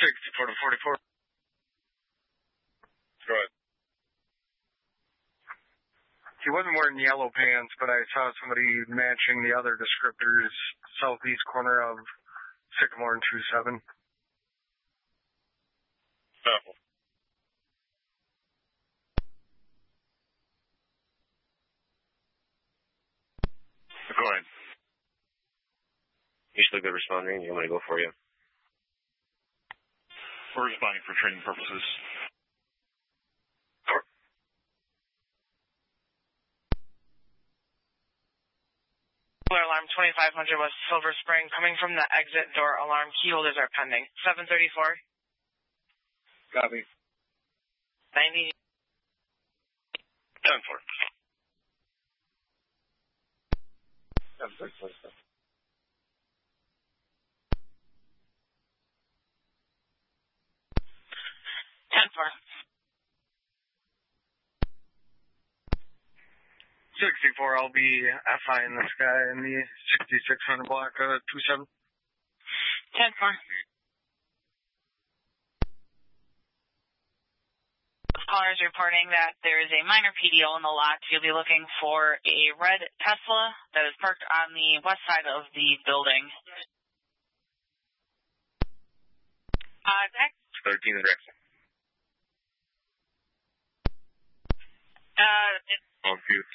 64 to 44. Go ahead. He wasn't wearing yellow pants, but I saw somebody matching the other descriptors, southeast corner of Sycamore and 27. Oh. Go ahead. You still good responding? You want me to go for you? We're responding for training purposes. Alarm 2500 West Silver Spring, coming from the exit door. Alarm key holders are pending. 734. Copy. 90. 10-4. 7-4. 10-4. 64, I'll be FI in this guy in the 6600 block, 27. 10-4. Callers reporting that there is a minor PDO in the lot. You'll be looking for a red Tesla that is parked on the west side of the building. Zach? 13 direction. Confused.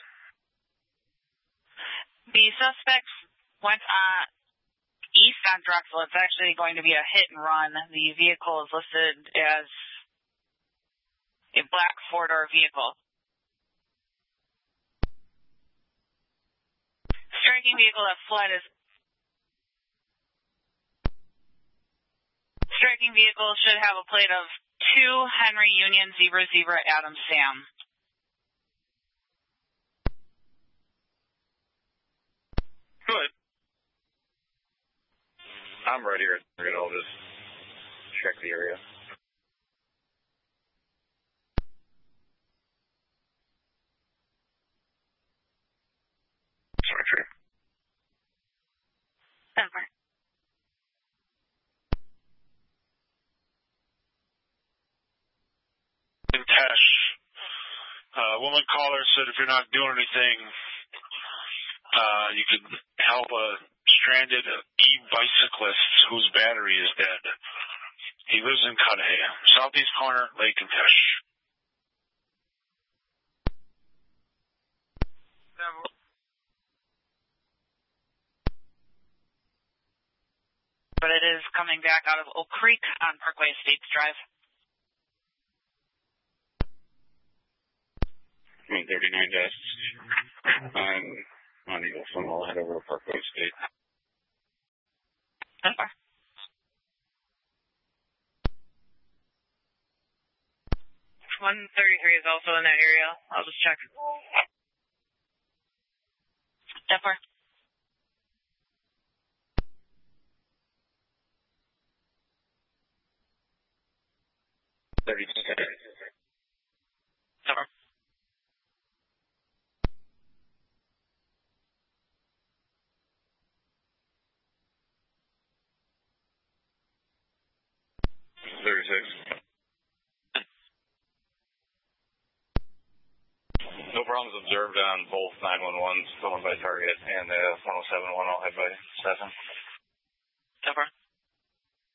The suspects went east on Drexel. It's actually going to be a hit and run. The vehicle is listed as a black four-door vehicle. Striking vehicle that fled is... Striking vehicle should have a plate of 2 Henry Union Zebra Adam Sam. Good. I'm right here. I'll just check the area. Sorry, Trey. Over. In Tesh, woman caller said if you're not doing anything, you can help a stranded e-bicyclist whose battery is dead. He lives in Cudahy, southeast corner, Lake and Tesh. But it is coming back out of Oak Creek on Parkway Estates Drive. 139 dash. On Eagle Swim, I'll head over to Parkway State. 10-4. 133 is also in that area. I'll just check. 10-4. 32. 10-4. No problems observed on both 911s, the one by Target and the 1071 all head by Stefan.